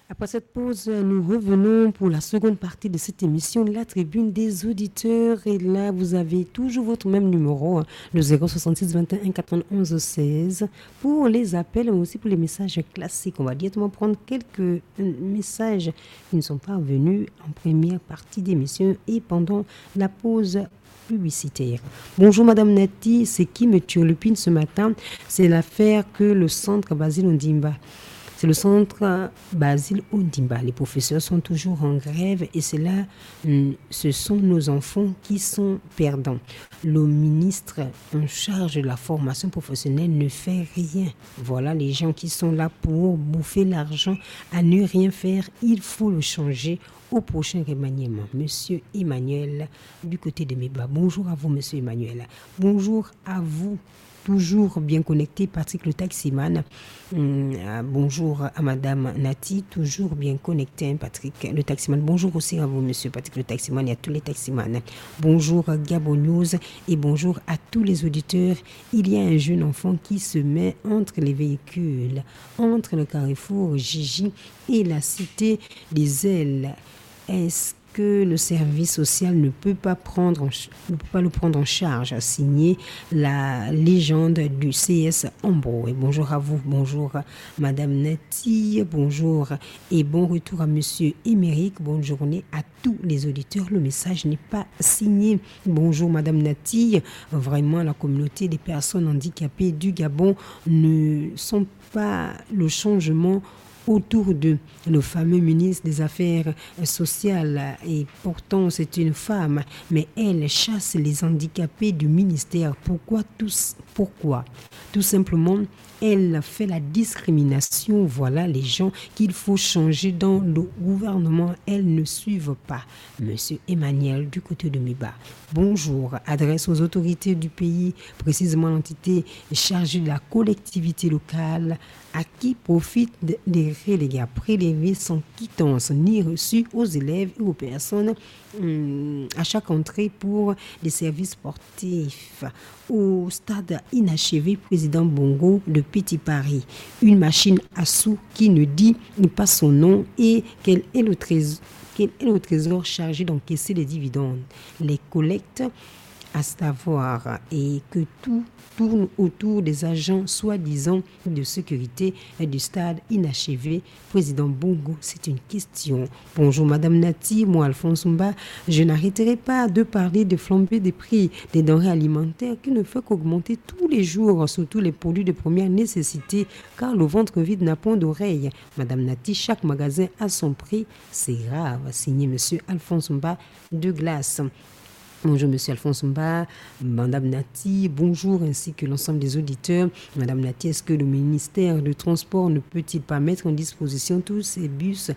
Après cette pause, nous revenons pour la seconde partie de cette émission, la tribune des auditeurs. Et là, vous avez toujours votre même numéro, le 066 21 91 16, pour les appels, mais aussi pour les messages classiques. On va directement prendre quelques messages qui ne sont pas venus en première partie d'émission et pendant la pause publicitaire. Bonjour Madame Nati, c'est qui me turlupine ce matin? C'est l'affaire que le centre Basile Ondimba. C'est le centre Basile Ondimba. Les professeurs sont toujours en grève et c'est là, ce sont nos enfants qui sont perdants. Le ministre en charge de la formation professionnelle ne fait rien. Voilà les gens qui sont là pour bouffer l'argent à ne rien faire. Il faut le changer au prochain remaniement. Monsieur Emmanuel, du côté de Meba. Bonjour à vous, Monsieur Emmanuel. Bonjour à vous. Toujours bien connecté, Patrick le taximan. Bonjour à Madame Nati, toujours bien connecté, Patrick le taximan. Bonjour aussi à vous, Monsieur Patrick le taximan, et à tous les taximans. Bonjour Gabo News et bonjour à tous les auditeurs. Il y a un jeune enfant qui se met entre les véhicules, entre le carrefour Gigi et la cité des Ailes. Est-ce que le service social ne peut pas le prendre en charge, a signé la légende du CS Ambro. Et bonjour à vous, bonjour Madame Nati, bonjour et bon retour à Monsieur Émeric. Bonne journée à tous les auditeurs. Le message n'est pas signé. Bonjour Madame Nati. Vraiment, la communauté des personnes handicapées du Gabon ne sont pas le changement autour de le fameux ministre des Affaires sociales. Et pourtant, c'est une femme, mais elle chasse les handicapés du ministère. Pourquoi? Tout simplement, elle fait la discrimination. Voilà les gens qu'il faut changer dans le gouvernement. Elles ne suivent pas. Monsieur Emmanuel, du côté de Miba. Bonjour. Adresse aux autorités du pays, précisément l'entité chargée de la collectivité locale, à qui profitent des relégués prélevés sans quittance ni reçu aux élèves et aux personnes à chaque entrée pour des services sportifs. Au stade inachevé, président Bongo de Petit Paris, une machine à sous qui ne dit pas son nom et quel est le trésor chargé d'encaisser les dividendes, les collectes, à savoir, et que tout tourne autour des agents soi-disant de sécurité du stade inachevé. Président Bongo, c'est une question. Bonjour Madame Nati, moi Alphonse Mba, je n'arrêterai pas de parler de flambée des prix des denrées alimentaires qui ne fait qu'augmenter tous les jours, surtout les produits de première nécessité, car le ventre vide n'a point d'oreille. Madame Nati, chaque magasin a son prix, c'est grave. Signé Monsieur Alphonse Mba de Glace. Bonjour Monsieur Alphonse Mba, Madame Nati, bonjour ainsi que l'ensemble des auditeurs. Madame Nati, est-ce que le ministère du Transport ne peut-il pas mettre en disposition tous ces bus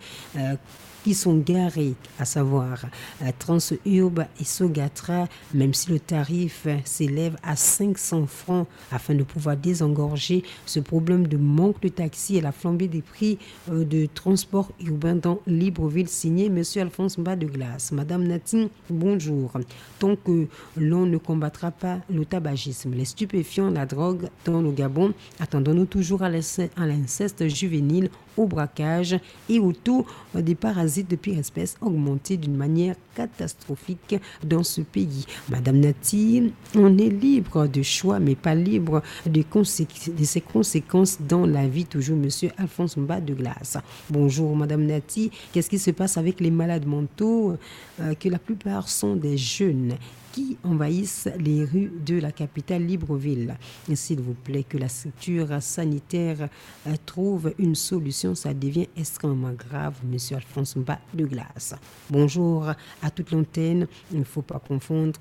qui sont garés, à savoir Transurb et Sogatra, même si le tarif s'élève à 500 francs afin de pouvoir désengorger ce problème de manque de taxi et la flambée des prix de transport urbain dans Libreville, signé Monsieur Alphonse Mba de Glace. Madame Natine, bonjour. Tant que l'on ne combattra pas le tabagisme, les stupéfiants, la drogue dans le Gabon, attendons-nous toujours à l'inceste juvénile, au braquage et au taux des parasites de pire espèce augmenté d'une manière catastrophique dans ce pays. Madame Nati, on est libre de choix, mais pas libre de ses conséquences dans la vie. Toujours Monsieur Alphonse Mba de Glace. Bonjour Madame Nati, qu'est-ce qui se passe avec les malades mentaux que la plupart sont des jeunes qui envahissent les rues de la capitale Libreville? S'il vous plaît, que la structure sanitaire trouve une solution, ça devient extrêmement grave, Monsieur Alphonse Mba de Glace. Bonjour à toute l'antenne. Il ne faut pas confondre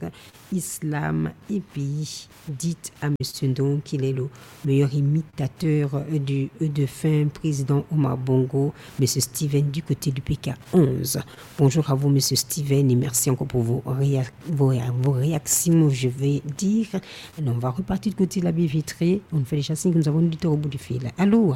islam et pays. Dites à Monsieur Ndong qu'il est le meilleur imitateur du défunt président Omar Bongo, Monsieur Steven du côté du PK 11. Bonjour à vous, Monsieur Steven, et merci encore pour vos réactions, je vais dire. Alors, on va repartir du côté de la baie vitrée. On fait déjà signe que nous avons un auditeur au bout du fil. Allô?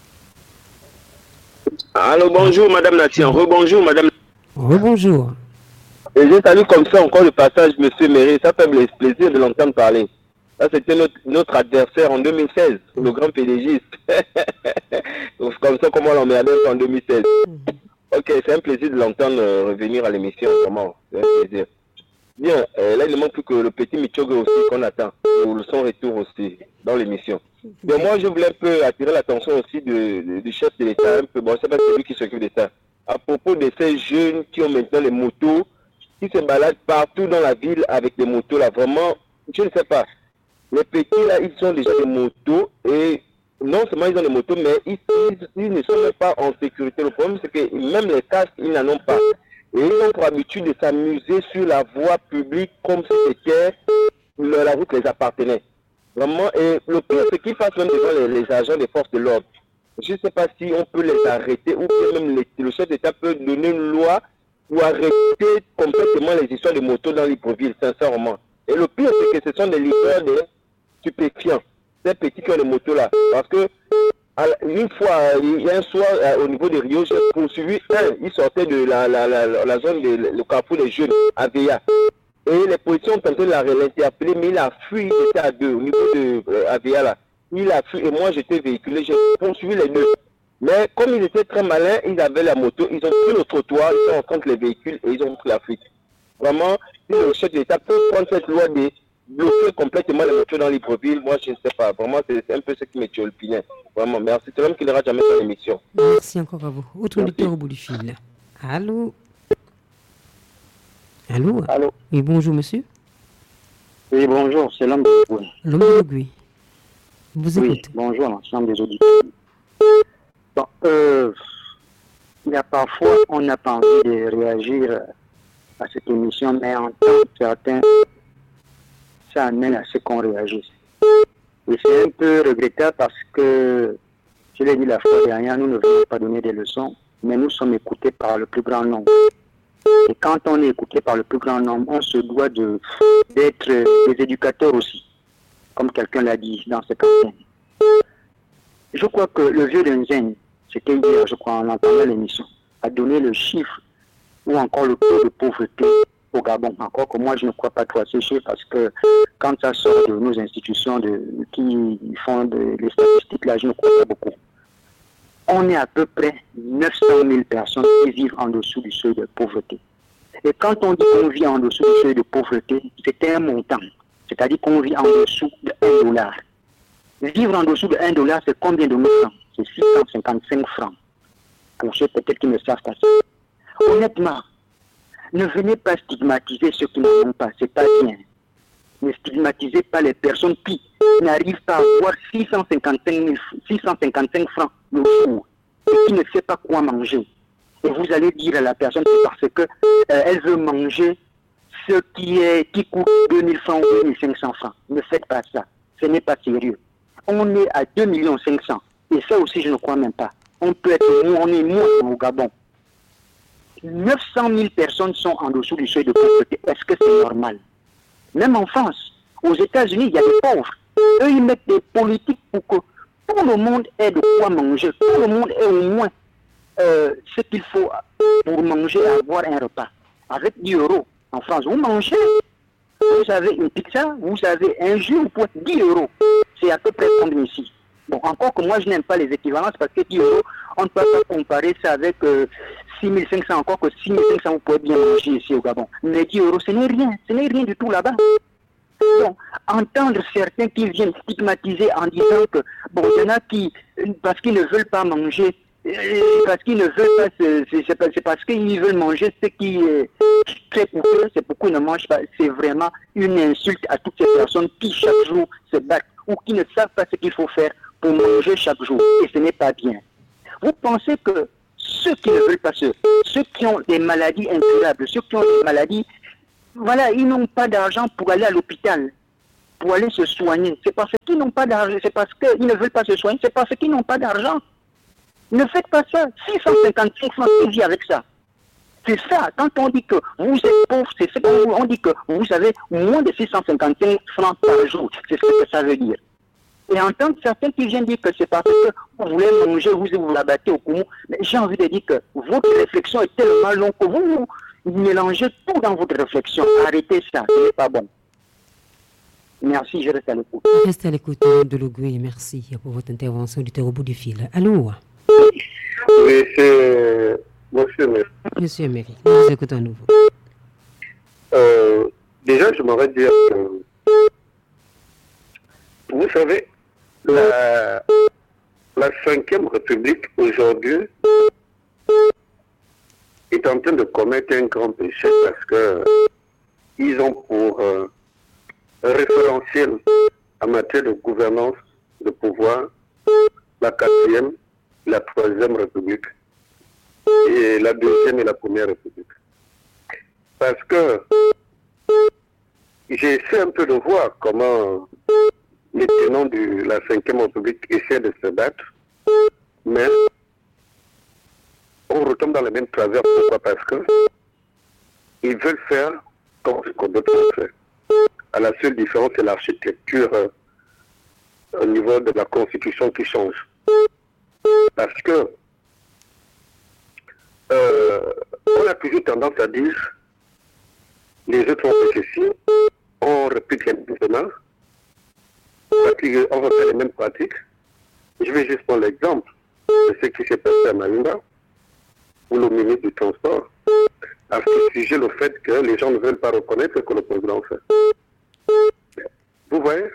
Allô, bonjour Madame Nati. Rebonjour Madame. Rebonjour. Et je salue comme ça encore le passage Monsieur Méré. Ça fait plaisir de l'entendre parler. Ça, c'était notre adversaire en 2016, le grand PDG. Comme ça, comment on l'emmerdait en 2016. Ok, c'est un plaisir de l'entendre revenir à l'émission, vraiment. C'est un plaisir. Bien, là, il ne manque plus que le petit Michogue aussi qu'on attend, pour son retour aussi dans l'émission. Mais moi, je voulais un peu attirer l'attention aussi du chef de l'État, un peu, bon, c'est pas celui qui s'occupe de ça, à propos de ces jeunes qui ont maintenant les motos, qui se baladent partout dans la ville avec des motos, là, vraiment, je ne sais pas. Les petits, là, ils ont déjà des motos, et non seulement ils ont des motos, mais ils ne sont même pas en sécurité. Le problème, c'est que même les casques, ils n'en ont pas. Et ils ont pour habitude de s'amuser sur la voie publique comme si c'était la route les appartenait. Vraiment, et le pire, c'est qu'ils passent même devant les agents des forces de l'ordre. Je ne sais pas si on peut les arrêter ou même le chef d'État peut donner une loi pour arrêter complètement les histoires de motos dans l'Hypoville, sincèrement. Et le pire, c'est que ce sont des livreurs de stupéfiants, ces petits qui ont des motos là. Parce que une fois, il y a un soir au niveau de Rio, j'ai poursuivi il sortait de la zone le carrefour des jeunes à Veya. Et les policiers ont tenté de l'interpeller, mais il a fui, il était à deux, au niveau de Veya là. Il a fui et moi j'étais véhiculé, j'ai poursuivi les deux. Mais comme ils étaient très malins, ils avaient la moto, ils ont pris le trottoir, ils sont rentrés les véhicules et ils ont pris la fuite. Vraiment, si le chef de l'État peut prendre cette loi de bloquer complètement les motos dans l'Hypoville, moi je ne sais pas. Vraiment, c'est un peu ce qui me tue le pinet. Vraiment, merci. C'est l'homme qui n'ira jamais sur l'émission. Merci encore à vous. Autre auditeur au bout du fil. Allô? Allô? Allô? Oui, bonjour, monsieur. Oui, bonjour, c'est l'homme de Gouy. L'homme de Gouy. Vous écoutez. Oui, bonjour, l'ensemble des auditeurs. Bon, il y a parfois, on n'a pas envie de réagir à cette émission, mais en tant que certains, ça amène à ce qu'on réagisse. Et c'est un peu regrettable parce que, je l'ai dit la fois dernière, nous ne venons pas donner des leçons, mais nous sommes écoutés par le plus grand nombre. Et quand on est écouté par le plus grand nombre, on se doit d'être des éducateurs aussi, comme quelqu'un l'a dit dans ce campagne. Je crois que le vieux d'Enzen, c'était hier, je crois, en entendant l'émission, a donné le chiffre ou encore le taux de pauvreté au Gabon. Encore que moi, je ne crois pas trop à ces chiffres parce que quand ça sort de nos institutions qui font les statistiques, là, je ne crois pas beaucoup. On est à peu près 900 000 personnes qui vivent en dessous du seuil de pauvreté. Et quand on dit qu'on vit en dessous du seuil de pauvreté, c'est un montant. C'est-à-dire qu'on vit en dessous de $1. Vivre en dessous de $1, c'est combien de francs? C'est 655 francs. Pour ceux peut-être qui ne savent pas ça. Honnêtement, ne venez pas stigmatiser ceux qui n'en ont pas, c'est pas bien. Ne stigmatisez pas les personnes qui n'arrivent pas à avoir 655 francs le jour et qui ne sait pas quoi manger. Et vous allez dire à la personne que parce que elle veut manger ce qui coûte 2000 francs ou 2500 francs. Ne faites pas ça. Ce n'est pas sérieux. On est à 2 500 000. Et ça aussi, je ne crois même pas. On peut être on est moins au Gabon. 900 000 personnes sont en dessous du seuil de pauvreté. Est-ce que c'est normal? Même en France, aux États-Unis, il y a des pauvres. Eux, ils mettent des politiques pour que tout le monde ait de quoi manger. Tout le monde ait au moins ce qu'il faut pour manger et avoir un repas. Avec 10 euros. En France, vous mangez. Vous avez une pizza, vous avez un jus, vous pouvez 10 euros. C'est à peu près comme ici. Bon, encore que moi, je n'aime pas les équivalences parce que 10 euros, on ne peut pas comparer ça avec 6500, encore que 6500, vous pouvez bien manger ici au Gabon. Mais 10 euros, ce n'est rien du tout là-bas. Donc, entendre certains qui viennent stigmatiser en disant que, bon, il y en a qui, parce qu'ils ne veulent pas manger, parce qu'ils ne veulent pas, c'est parce qu'ils veulent manger ce qui est très coûteux, c'est pourquoi ils ne mangent pas. C'est vraiment une insulte à toutes ces personnes qui chaque jour se battent ou qui ne savent pas ce qu'il faut faire pour manger chaque jour. Et ce n'est pas bien. Vous pensez que ceux qui ne veulent pas, ceux qui ont des maladies incurables, ceux qui ont des maladies, voilà, ils n'ont pas d'argent pour aller à l'hôpital, pour aller se soigner. C'est parce qu'ils n'ont pas d'argent, c'est parce qu'ils ne veulent pas se soigner, c'est parce qu'ils n'ont pas d'argent. Ne faites pas ça. 655 francs, qui vit avec ça. C'est ça. Quand on dit que vous êtes pauvre, c'est ce qu'on dit que vous avez moins de 655 francs par jour. C'est ce que ça veut dire. Et entendre certains qui viennent dire que c'est parce que vous voulez manger, vous la battez au poumon. Mais j'ai envie de dire que votre réflexion est tellement longue que vous mélangez tout dans votre réflexion. Arrêtez ça, ce n'est pas bon. Merci, je reste à l'écoute. Restez à l'écoute de Logoué. Merci pour votre intervention du au bout du fil. Allô? Oui, c'est Monsieur Méry. Monsieur Méry, nous vous écoutons à nouveau. Déjà, je m'aurais dit que, vous savez, la 5e République aujourd'hui est en train de commettre un grand péché parce que ils ont pour référentiel en matière de gouvernance, de pouvoir, la 4e, la 3e République et la 2e et la 1re République. Parce que j'ai essayé un peu de voir comment les tenants de la 5e République essaient de se battre, mais on retombe dans le même travers. Pourquoi? Parce que ils veulent faire comme ce qu'on d'autres ont fait. À la seule différence, c'est l'architecture au niveau de la Constitution qui change. Parce que on a toujours tendance à dire les autres ont fait ceci, on répète les mêmes on refait les mêmes pratiques. Je vais juste prendre l'exemple de ce qui s'est passé à Mayumba, où le ministre du Transport a fustigé le fait que les gens ne veulent pas reconnaître ce que le président fait. Vous voyez?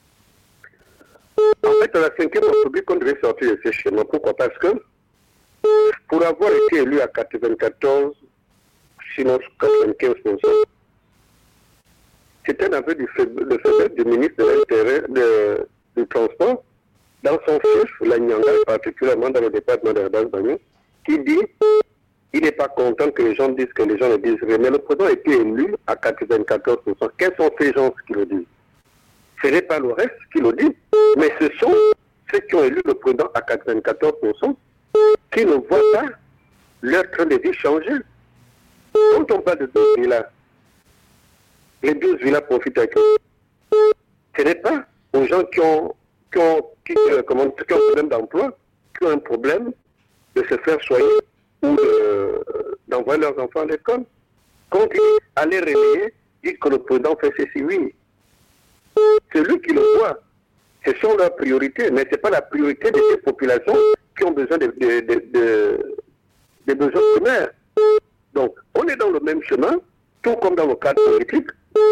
En fait, à la 5e République, on devait sortir de ces schémas. Pourquoi? Parce que pour avoir été élu à 94, sinon 95%, c'était un aveu de faiblesse du ministre de l'Intérieur du Transport dans son fief, la Nyanga, particulièrement dans le département de la Basse-Bagno, qui dit il n'est pas content que les gens disent que les gens ne disent rien. Mais le président a été élu à 94%. Quels sont ces gens qui le disent? Ce n'est pas le reste qui le dit, mais ce sont ceux qui ont élu le président à 94% qui ne voient pas leur train de vie changer. Quand on parle de 12 villas, les 12 villas profitent à qui? Ce n'est pas aux gens qui ont un problème d'emploi, qui ont un problème de se faire soigner ou d'envoyer leurs enfants à l'école. Quand ils allaient réveiller, dire que le président fait ceci, oui. C'est lui qui le voit. Ce sont leurs priorités, mais ce n'est pas la priorité de ces populations qui ont besoin des besoins primaires. Donc, on est dans le même chemin, tout comme dans le cadre politique.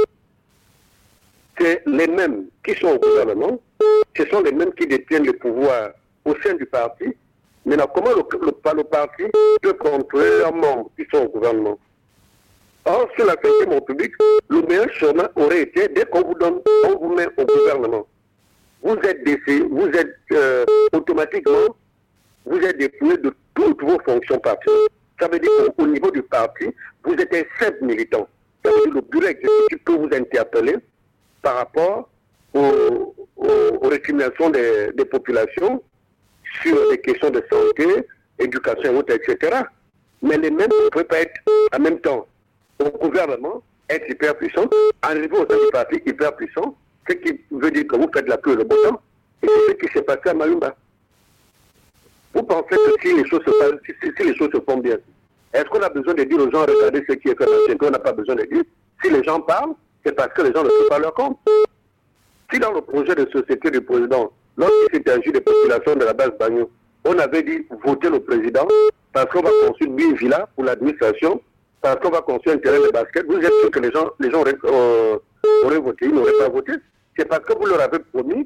C'est les mêmes qui sont au gouvernement, ce sont les mêmes qui détiennent le pouvoir au sein du parti. Maintenant, comment le parti peut contrôler leurs membres qui sont au gouvernement? Or, sur la 5e République, le meilleur chemin aurait été, dès qu'on vous donne, on vous met au gouvernement. Vous êtes automatiquement, vous êtes dépouillé de toutes vos fonctions partielles. Ça veut dire qu'au niveau du parti, vous êtes un simple militant. Ça veut dire que le bureau exécutif peut vous interpeller par rapport aux récriminations des populations sur des questions de santé, éducation, etc. Mais les mêmes ne peuvent pas être en même temps au gouvernement, être hyper puissant, arriver au sein du parti hyper puissant, ce qui veut dire que vous faites la queue le bon temps, et c'est ce qui s'est passé à Mayumba. Vous pensez que si les choses se font bien, est-ce qu'on a besoin de dire aux gens, regardez ce qui est fait dans le qu'on n'a pas besoin de dire? Si les gens parlent, c'est parce que les gens ne font pas leur compte. Si dans le projet de société du président, lorsqu'il s'est agi des populations de la base Bagno, on avait dit voter le président parce qu'on va construire 8 villas pour l'administration, parce qu'on va construire un terrain de basket, vous êtes sûr que les gens auraient voté, ils n'auraient pas voté. C'est parce que vous leur avez promis.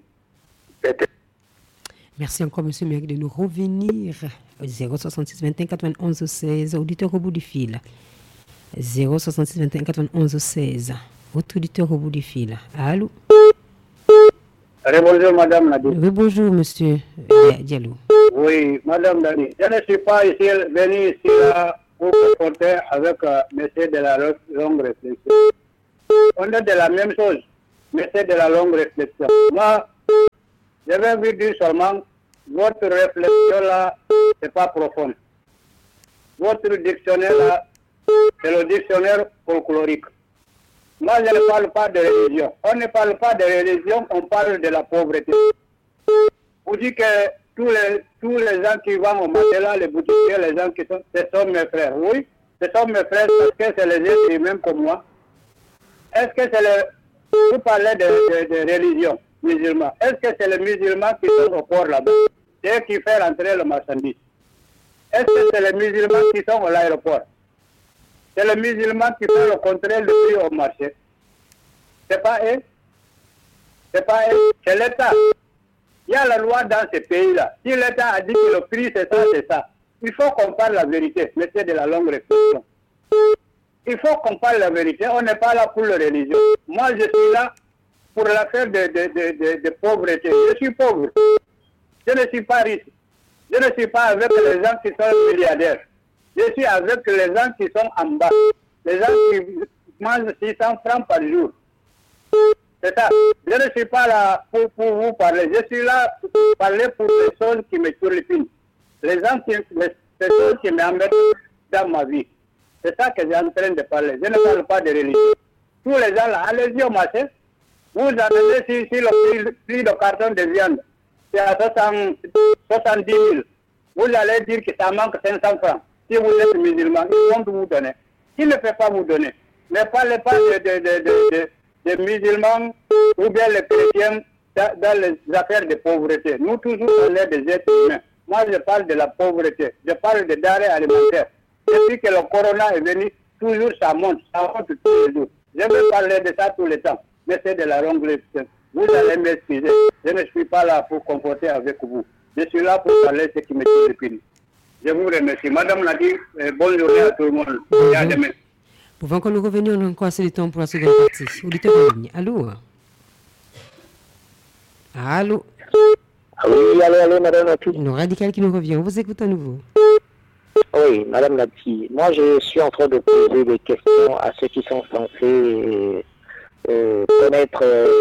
Merci encore, M. Méry, de nous revenir. 066 21 91 16, auditeur au bout du fil. 066 21 91 16, autre auditeur au bout du fil. Allô? Bonjour, Madame Nadi. Oui, bonjour, M. Diallo. Oui, Madame Nadi. Je ne suis pas venu ici pour confronter avec M. de la longue réflexion. On est de la même chose, mais c'est de la longue réflexion. Moi, je vais vous dire seulement, votre réflexion là, c'est pas profond. Votre dictionnaire là, c'est le dictionnaire folklorique. Moi, je ne parle pas de religion. On ne parle pas de religion, on parle de la pauvreté. Vous dites que tous les gens qui vont au matelas, les boutiquiers, les gens qui sont, ce sont mes frères. Oui, ce sont mes frères parce que c'est les êtres humains comme moi. Est-ce que c'est Vous parlez de religion musulmane. Est-ce que c'est les musulmans qui sont au port là-bas? C'est eux qui font rentrer le marchandise. Est-ce que c'est les musulmans qui sont à l'aéroport? C'est les musulmans qui font le contrôle de prix au marché. C'est pas eux. C'est pas eux. C'est l'État. Il y a la loi dans ces pays-là. Si l'État a dit que le prix c'est ça, c'est ça. Il faut qu'on parle la vérité, mais c'est de la longue réflexion. Il faut qu'on parle la vérité. On n'est pas là pour la religion. Moi, je suis là pour l'affaire de pauvreté. Je suis pauvre. Je ne suis pas riche. Je ne suis pas avec les gens qui sont milliardaires. Je suis avec les gens qui sont en bas. Les gens qui mangent 600 francs par jour. C'est ça. Je ne suis pas là pour vous parler. Je suis là pour parler pour les choses qui me turlupinent. Les choses qui m'embêtent dans ma vie. C'est ça que j'ai en train de parler. Je ne parle pas de religion. Tous les gens là, allez-y au marché. Vous avez si le prix de carton de viande, c'est à 70 000. Vous allez dire que ça manque 500 francs. Si vous êtes musulman, ils vont vous donner. Ils ne peuvent pas vous donner. Ne parlez pas de musulmans ou bien les chrétiens dans les affaires de pauvreté. Nous toujours parlons des êtres humains. Moi, je parle de la pauvreté. Je parle de denrées alimentaires. Depuis que le corona est venu, toujours ça monte tous les jours. Je vais parler de ça tout le temps, mais c'est de la longue réflexion. Vous allez m'excuser. Je ne suis pas là pour comporter avec vous. Je suis là pour parler ce qui me tient. Je vous remercie. Madame Nadi, bonne journée à tout le monde. Et à demain. Pouvons que nous revenions encore assez de temps pour la seconde partie. Auditeur en ligne. Allô? Allô? Oui, allô, madame Nati. Nos radicales qui nous revient. On vous écoute à nouveau. Oui, madame Nati. Moi, je suis en train de poser des questions à ceux qui sont censés connaître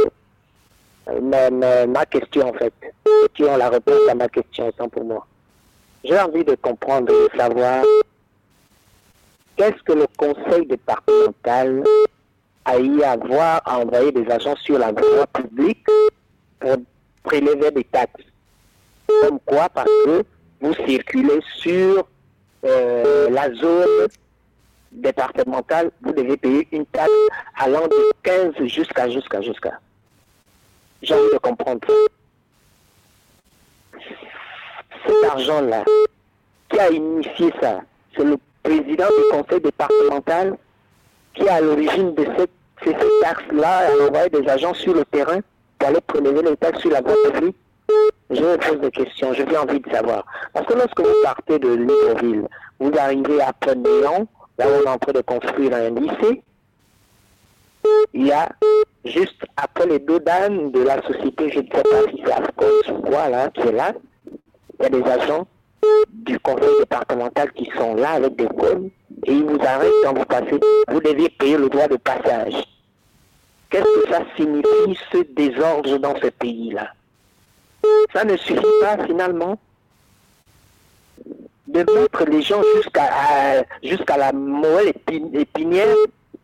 ma question, en fait. Qui ont la réponse à ma question, autant pour moi. J'ai envie de comprendre et de savoir qu'est-ce que le conseil départemental a eu à voir à envoyer des agents sur la voie publique pour prélever des taxes. Comme quoi, parce que vous circulez sur la zone départementale, vous devez payer une taxe allant de 15 jusqu'à. J'ai envie de comprendre. Cet argent-là, qui a initié ça? C'est le président du conseil départemental qui est à l'origine de ces taxes-là, à envoyer des agents sur le terrain pour aller prélever les taxes sur la voie publique. Je me pose des questions, j'ai bien envie de savoir. Parce que lorsque vous partez de Libreville, vous arrivez à Pénéon, là où on est en train de construire un lycée, il y a juste après les deux dames de la société, je ne sais pas si c'est Afcos ou quoi, là, qui est là, il y a des agents du conseil départemental qui sont là avec des cônes et ils vous arrêtent quand vous passez. Vous devez payer le droit de passage. Qu'est-ce que ça signifie, ce désordre dans ce pays-là? Ça ne suffit pas finalement de mettre les gens jusqu'à la moelle épinière.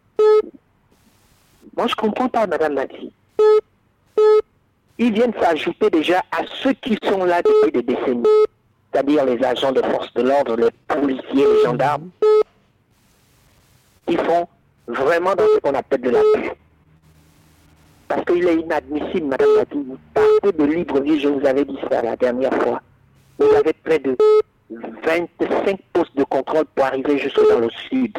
Moi je ne comprends pas, madame Nati. Ils viennent s'ajouter déjà à ceux qui sont là depuis des décennies, c'est-à-dire les agents de force de l'ordre, les policiers, les gendarmes. Ils font vraiment dans ce qu'on appelle de l'abus. Parce qu'il est inadmissible, madame Nati. Vous partez de Libreville, je vous avais dit ça la dernière fois. Vous avez près de 25 postes de contrôle pour arriver jusque dans le sud.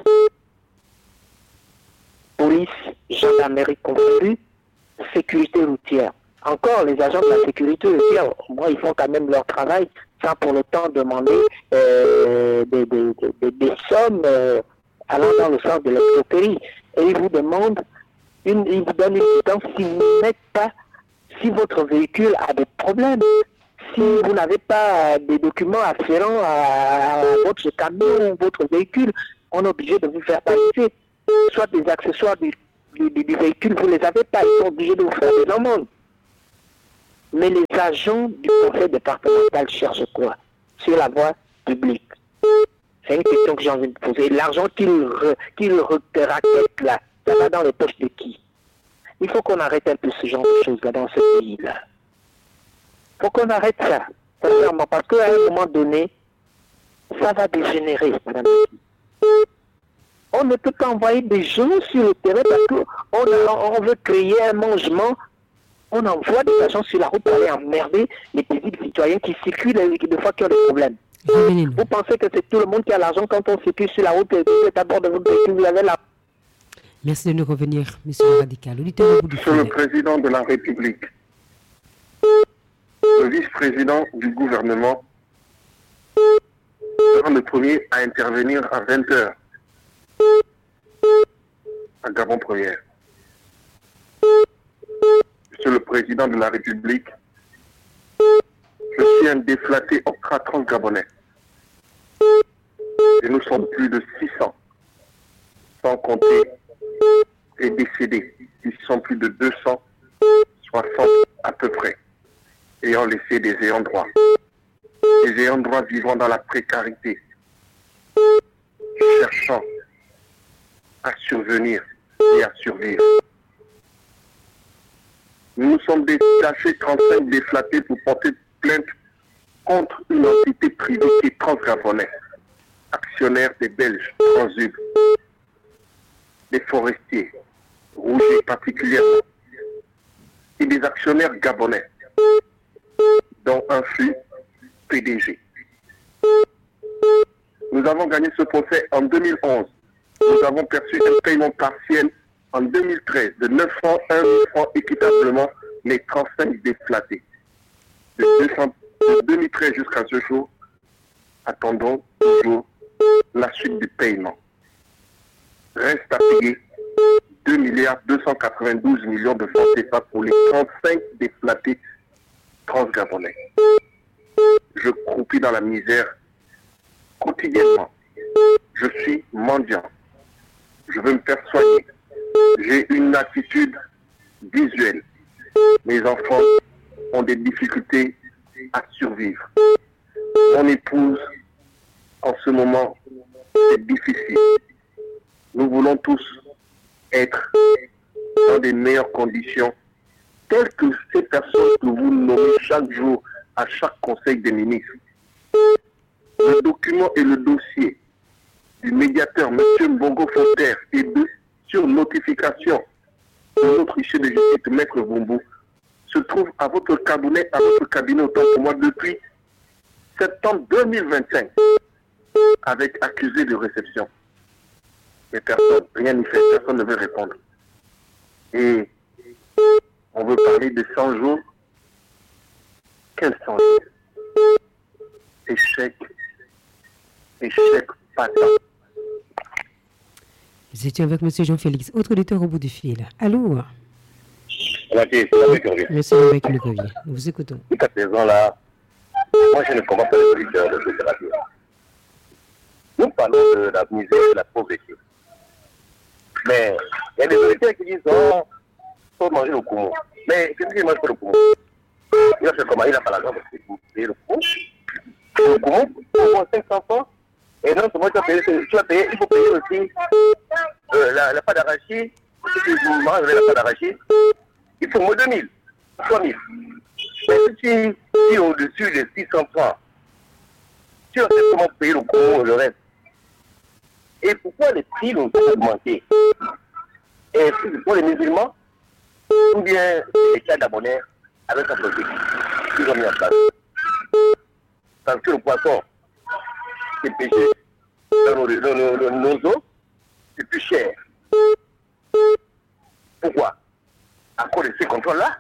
Police, gendarmerie confondue, sécurité routière. Encore, les agents de la sécurité routière, moi, ils font quand même leur travail sans pour le temps demander des sommes allant dans le sens de l'escroquerie. Et ils vous demandent, ils vous donnent une quittance si vous n'êtes pas, si votre véhicule a des problèmes, si vous n'avez pas des documents afférents à votre camion ou votre véhicule, on est obligé de vous faire passer. Soit des accessoires du véhicule, vous ne les avez pas, ils sont obligés de vous faire des amendes. Mais les agents du conseil départemental cherchent quoi? Sur la voie publique. C'est une question que j'ai envie de poser. L'argent qu'ils raquettent là, ça va dans les poches de qui? Il faut qu'on arrête un peu ce genre de choses là dans ce pays-là. Il faut qu'on arrête ça, sincèrement, parce qu'à un moment donné, ça va dégénérer, madame. On on ne peut pas envoyer des gens sur le terrain parce qu'on veut créer un mangement. On envoie des agents sur la route pour aller emmerder les paisibles citoyens qui circulent des fois qui ont des problèmes. Vous pensez que c'est tout le monde qui a l'argent quand on circule sur la route et vous êtes à bord de votre véhicule, vous avez la... Merci de nous revenir, monsieur le radical. Monsieur le Président de la République, le vice-président du gouvernement sera le premier à intervenir à 20h à Gabon Première. Monsieur le Président de la République, je suis un déflaté octratran gabonais. Et nous sommes plus de 600, sans compter les décédés. Ils sont plus de 260 à peu près, ayant laissé des ayants droit. Des ayants droit vivant dans la précarité, cherchant à survenir et à survivre. Nous nous sommes détachés 35 déflatés pour porter plainte contre une entité privée qui est transgabonais, actionnaire des Belges, Transub, des forestiers, rouges particulièrement, et des actionnaires gabonais, dont un fut PDG. Nous avons gagné ce procès en 2011. Nous avons perçu un paiement partiel en 2013 de 9 francs, 1 franc équitablement les 35 déflatés. De 2013 jusqu'à ce jour, attendons toujours la suite du paiement. Reste à payer 2 292 millions de francs CFA pour les 35 déflatés transgabonais. Je croupis dans la misère quotidiennement. Je suis mendiant. Je veux me faire soigner. J'ai une attitude visuelle. Mes enfants ont des difficultés à survivre. Mon épouse, en ce moment, c'est difficile. Nous voulons tous être dans des meilleures conditions, telles que ces personnes que vous nommez chaque jour à chaque conseil des ministres. Le document et le dossier du médiateur M. Mbongo Fonterre et sur notification de notre huissier de justice, Maître Bombou, se trouve à votre cabinet, autant pour moi, depuis septembre 2025, avec accusé de réception. Mais personne, rien n'y fait, personne ne veut répondre. Et on veut parler de 100 jours. Quels 100 jours? Échec patent. Nous étions avec M. Jean-Félix, autre auditeur au bout du fil. Allô? Monsieur Lebeck-Legovier, nous vous écoutons. Jusqu'à présent là, moi je ne comprends pas les auditeurs de cette radio. Nous parlons de la misère et de la pauvreté. Mais il y a des auditeurs qui disent oh, il faut manger le poumon. Mais qu'est-ce qu'il mange pas le poumon? Il a fait comment? Il n'a pas l'argent pour payer le poumon. Le poumon, pour 500 francs. Et non seulement tu vas payer, il faut payer aussi la pâte d'arachide. Si vous mangez la pâte d'arachide, il faut moins 2000, 3000. Mais si tu es au-dessus des 600 francs, tu vas comment payer le poumon, le reste. Et pourquoi les prix ont augmenté? Et pour les musulmans, ou bien les cas d'abonnés avec la politique qu'ils ont mis en place. Parce que le poisson, c'est pêché dans nos eaux, c'est plus cher. Pourquoi? À cause de ces contrôles-là.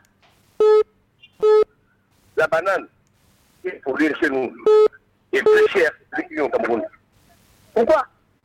La banane, il faut lire chez nous, est plus chère que ce au Cameroun. Pourquoi?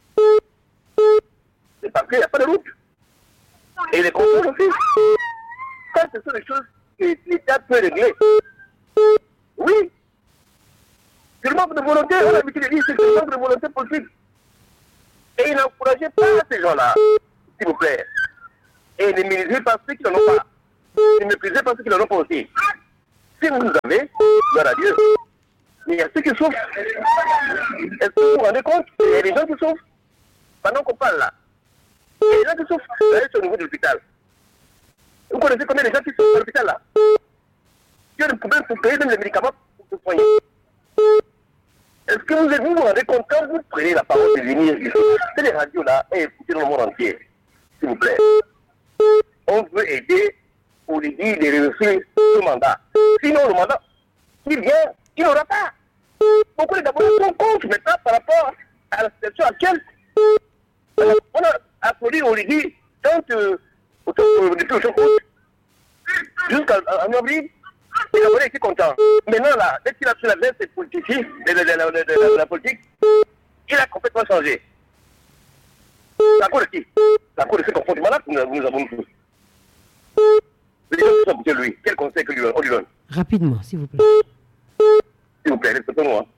C'est parce qu'il n'y a pas de route. Et les contrôles aussi. Ça, ce sont des choses que l'État peut régler. Oui. C'est le manque de volonté, on a l'habitude de dire c'est le manque de volonté politique. Et n'encouragez pas ces gens-là, s'il vous plaît. Et ne minimisez pas ceux qui n'en ont pas. Ne méprisez pas ceux qui n'en ont pas aussi. Si vous avez, gloire à Dieu. Mais il y a ceux qui souffrent. Est-ce que vous vous rendez compte? Il y a des gens qui souffrent. Pendant qu'on parle là. Il y a des gens qui souffrent. Vous allez sur le niveau de l'hôpital. Vous connaissez combien de gens qui souffrent à l'hôpital là? Qui ont des problèmes pour payer même les médicaments pour se soigner. Est-ce que vous vous rendez compte quand vous prenez la parole de venir ici, c'est les radios là, et écoutez dans le monde entier, s'il vous plaît. On veut aider pour lui dire de réussir ce mandat. Sinon, le mandat, il vient, il n'aura pas. Beaucoup de Gabonais sont contre maintenant par rapport à la situation actuelle. On a applaudi, on lui dit, tant depuis le choc, jusqu'en avril, les Gabonais étaient contents. Maintenant, là, dès qu'il a pris la veste des politiciens, de la politique, il a complètement changé. La cause de qui? La cause de ce comportement-là que nous avons tous. Les gens qui sont pour lui, quel conseil on lui donne? Rapidement, s'il vous plaît. S'il vous plaît, respectez-moi.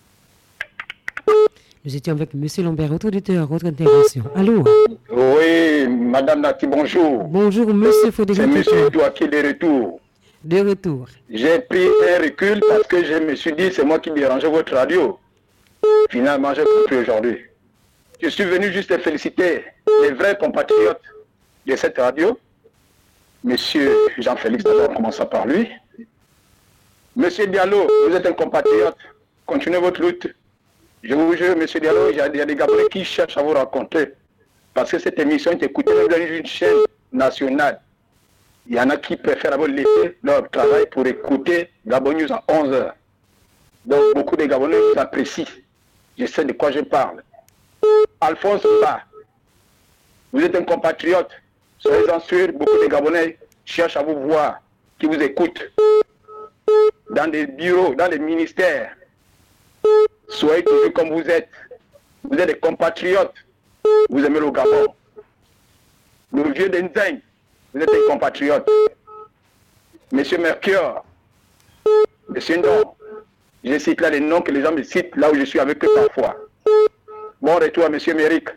Nous étions avec M. Lambert, autre auditeur, autre intervention. Allô? Oui, Madame Nati, bonjour. Bonjour, M. Fodélic. C'est M. Edouard qui est de retour. De retour. J'ai pris un recul parce que je me suis dit, c'est moi qui dérangeais votre radio. Finalement, j'ai compris aujourd'hui. Je suis venu juste féliciter les vrais compatriotes de cette radio. Monsieur Jean-Félix, d'abord, commençons par lui. Monsieur Diallo, vous êtes un compatriote. Continuez votre lutte. Je vous jure, Monsieur Diallo, il y a des Gabonais qui cherchent à vous rencontrer. Parce que cette émission est écoutée même dans une chaîne nationale. Il y en a qui préfèrent avoir laissé leur travail pour écouter Gabon News à 11h. Donc beaucoup de Gabonais s'apprécient. Je sais de quoi je parle. Alphonse Ba, vous êtes un compatriote. Soyez-en sûrs, beaucoup de Gabonais cherchent à vous voir, qui vous écoutent. Dans des bureaux, dans les ministères. Soyez toujours comme vous êtes. Vous êtes des compatriotes. Vous aimez le Gabon. Le vieux d'Enzeng, vous êtes des compatriotes. Monsieur Mercure, Monsieur Ndon, je cite là les noms que les gens me citent là où je suis avec eux parfois. Bon retour à Monsieur Méric.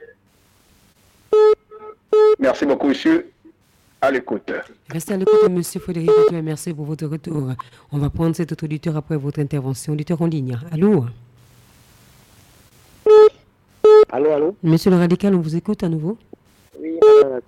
Merci beaucoup, monsieur. À l'écoute. Restez à l'écoute, M. Frédéric. Merci pour votre retour. On va prendre cet autre auditeur après votre intervention. Auditeur en ligne. Allô? Allô, allô? Monsieur le radical, on vous écoute à nouveau? Oui, madame.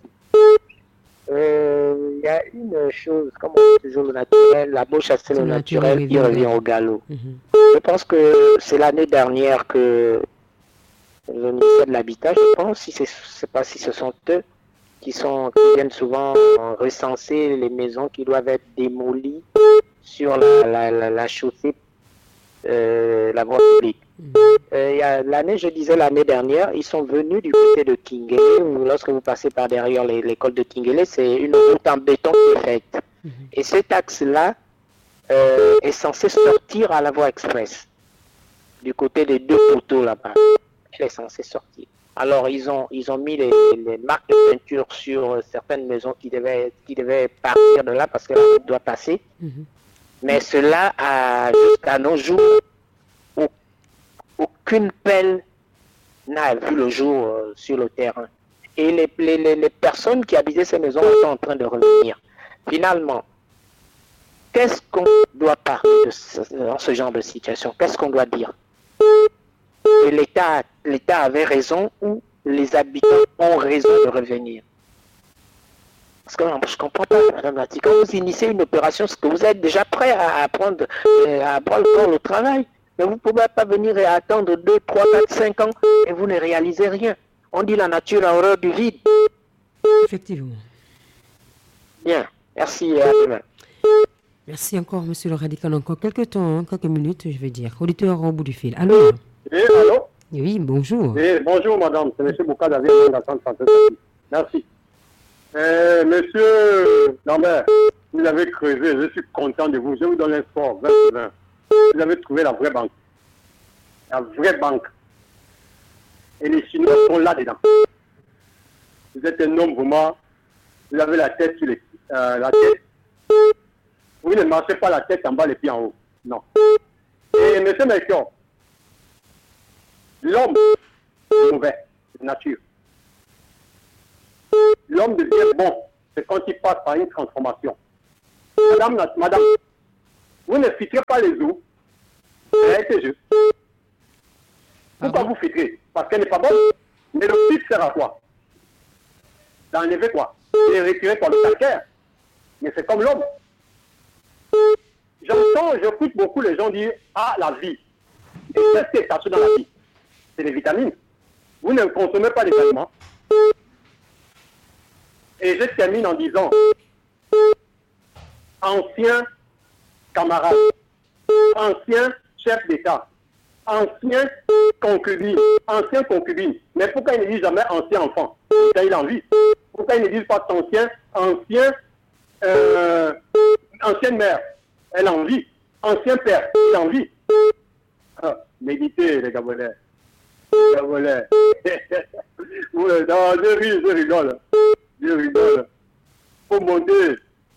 Il y a une chose, comme on dit toujours le naturel, la bouche chasse le naturel, il revient au galop. Je pense que c'est l'année dernière que le ministère de l'Habitat, je pense, si c'est pas si ce sont eux qui viennent souvent recenser les maisons qui doivent être démolies sur la chaussée, la voie publique. L'année dernière, ils sont venus du côté de Kingele. Lorsque vous passez par derrière l'école de Kingele, c'est une route en béton qui est faite. Et cet axe-là est censé sortir à la voie express, du côté des deux poteaux là-bas. Elle est censée sortir. Alors, ils ont mis les marques de peinture sur certaines maisons qui devaient partir de là parce que la route doit passer. Mais cela, jusqu'à nos jours, aucune pelle n'a vu le jour sur le terrain. Et les personnes qui habitaient ces maisons sont en train de revenir. Finalement, qu'est-ce qu'on doit parler dans ce genre de situation? Qu'est-ce qu'on doit dire? Que l'État avait raison ou les habitants ont raison de revenir? Parce que je ne comprends pas, Madame Nati. Quand vous initiez une opération, est-ce que vous êtes déjà prêt à prendre le travail? Mais vous ne pouvez pas venir et attendre 2, 3, 4, 5 ans et vous ne réalisez rien. On dit la nature a horreur du vide. Effectivement. Bien, merci et à demain. Merci encore, monsieur le radical. Encore quelques temps, quelques minutes, je vais dire. Auditeur au bout du fil. Allô? Oui, allô? Oui, bonjour. Oui, bonjour, madame. C'est M. Bouka David. Merci. Monsieur Lambert, vous avez creusé. Je suis content de vous. Je vous donne un score. 20-20. Vous avez trouvé la vraie banque. La vraie banque. Et les Chinois sont là-dedans. Vous êtes un homme vraiment. Vous avez la tête sur la tête. Vous ne marchez pas la tête en bas, les pieds en haut. Non. Et M. Melchior, l'homme est mauvais, c'est nature. L'homme devient bon, c'est quand il passe par une transformation. Madame, vous ne filtrez pas les eaux. C'est un jeu. Pourquoi vous filtrez? Parce qu'elle n'est pas bonne. Mais le filtre sert à quoi? D'enlever quoi? Et retirer quoi? Le calcaire. Mais c'est comme l'homme. J'écoute beaucoup les gens dire, ah, la vie. Et qu'est-ce qui est caché dans la vie? C'est les vitamines. Vous ne consommez pas les aliments. Et je termine en disant, anciens camarades, anciens chefs d'État, anciens concubines, mais pourquoi ils ne disent jamais ancien enfant? Quand il en vit. Pourquoi ils ne disent pas ancienne mère, elle en vit, ancien père, il en vit. Ah, méditez les Gabonais. Non, je rigole. Faut monter.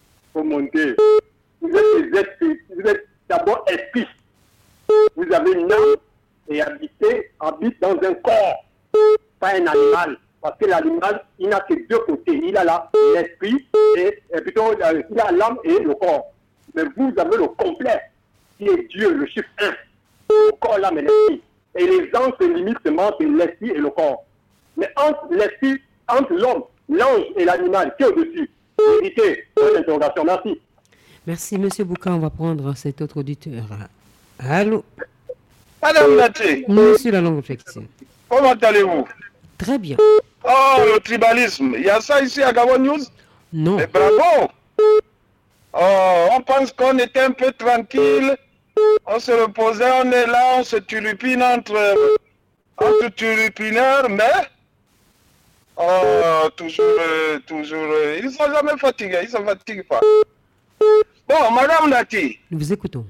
Vous êtes d'abord esprit. Vous avez une âme et habite dans un corps, pas un animal. Parce que l'animal, il n'a que deux côtés. Il a l'esprit et plutôt il a l'âme et le corps. Mais vous avez le complet, qui est Dieu, le chiffre 1. Le corps, l'âme et l'esprit. Et les anges se limitent seulement sur l'esprit et le corps. Mais entre l'homme, l'ange et l'animal, qui est au-dessus? Méditez, point d'interrogation. Merci. Merci, M. Bouka. On va prendre cet autre auditeur. Allô? Madame Naté. Monsieur la longue réflexion. Comment allez-vous? Très bien. Oh, le tribalisme. Il y a ça ici à Gabon News? Non. Mais bravo. Oh, on pense qu'on était un peu tranquille. On se reposait, on est là, on se turlupine entre turlupineurs, mais toujours, ils ne sont jamais fatigués, ils ne se fatiguent pas. Bon, Madame Nati. Nous vous écoutons.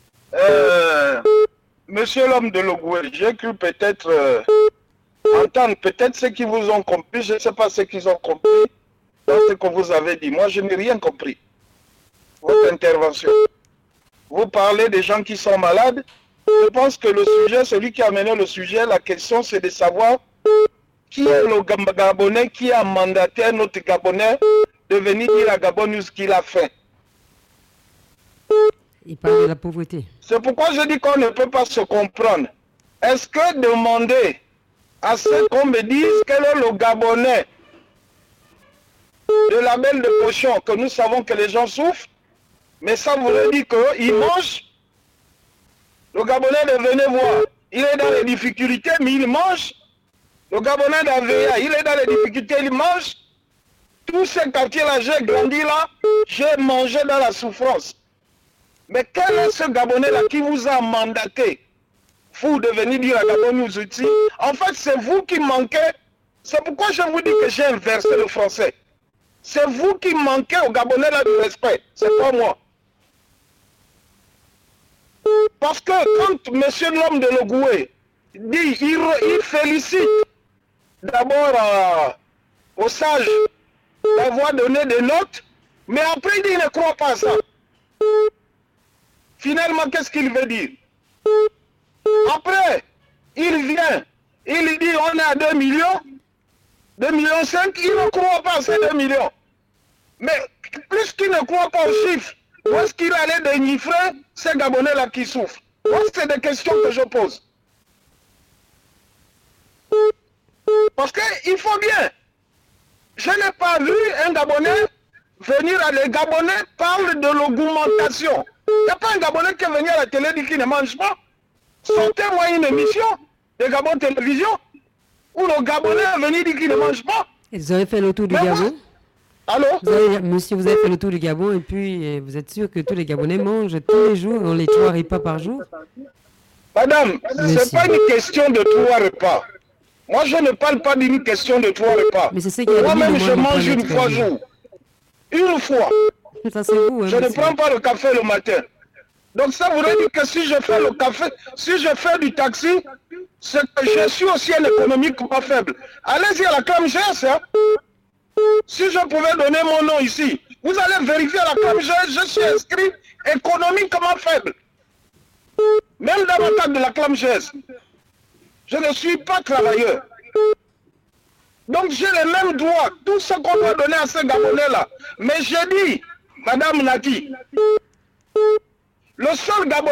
Monsieur l'homme de Logoué, j'ai cru peut-être entendre peut-être ceux qui vous ont compris, je ne sais pas ce qu'ils ont compris dans ce que vous avez dit. Moi, je n'ai rien compris. Votre intervention. Vous parlez des gens qui sont malades. Je pense que le sujet, celui qui a mené le sujet, la question c'est de savoir qui est le Gabonais qui a mandaté notre Gabonais de venir dire à Gabon News qu'il a fait. Il parle de la pauvreté. C'est pourquoi je dis qu'on ne peut pas se comprendre. Est-ce que demander à ceux qu'on me dise quel est le Gabonais de la belle de cochon, que nous savons que les gens souffrent, mais ça voudrait dire qu'ils mangent. Le Gabonais de venez voir, il est dans les difficultés, mais il mange. Le Gabonais d'Avéa, il est dans les difficultés, il mange. Tous ces quartiers-là, j'ai grandi là, j'ai mangé dans la souffrance. Mais quel est ce Gabonais-là qui vous a mandaté, vous, de venir dire à Gabon News ici? En fait, c'est vous qui manquez. C'est pourquoi je vous dis que j'ai inversé le français. C'est vous qui manquez au Gabonais-là du respect. C'est pas moi. Parce que quand monsieur l'homme de Logoué dit, il félicite d'abord aux sages d'avoir donné des notes, mais après il dit, il ne croit pas à ça. Finalement, qu'est-ce qu'il veut dire? Après, il vient, il dit, on est à 2 millions, 2,5 millions, il ne croit pas à ces 2 millions. Mais plus qu'il ne croit pas aux chiffres, où est-ce qu'il allait dénifrer ces Gabonais-là qui souffrent? Moi, c'est des questions que je pose. Parce qu'il faut bien. Je n'ai pas vu un Gabonais venir à les Gabonais parlent de l'augmentation. Il n'y a pas un Gabonais qui est venu à la télé et dit qu'il ne mange pas. Sortez-moi une émission de Gabon Télévision où le Gabonais est venu dire qu'il ne mange pas. Et vous avez fait le tour du Gabon? Allô? Monsieur, vous avez fait le tour du Gabon et puis vous êtes sûr que tous les Gabonais mangent tous les jours, on les 3 repas par jour? Madame, ce n'est pas une question de 3 repas. Moi, je ne parle pas d'une question de 3 repas. Mais c'est ce qu'il y a. Moi-même, je mange une fois jour. Une fois. Ça, c'est vous, hein, je ne prends pas le café le matin. Donc ça voudrait dire que si je fais le café, si je fais du taxi, c'est que je suis aussi un économiquement faible. Allez-y à la ClamGS, hein. Si je pouvais donner mon nom ici, vous allez vérifier à la ClamGS, je suis inscrit économiquement faible. Même dans ma carte de la ClamGS, je ne suis pas travailleur. Donc j'ai les mêmes droits, tout ce qu'on doit donner à ces Gabonais-là. Mais j'ai dit, Madame Nati, le seul Gabonais